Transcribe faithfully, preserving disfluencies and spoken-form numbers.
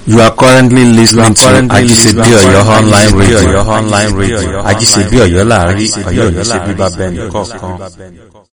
You are currently listening to Ajisebi Oyo online radio. Online radio. Ajisebi Oyo láàrin Ọ̀yọ́ ní ṣe bíbá bẹ́ẹ̀ nìkọ̀ọ̀kan.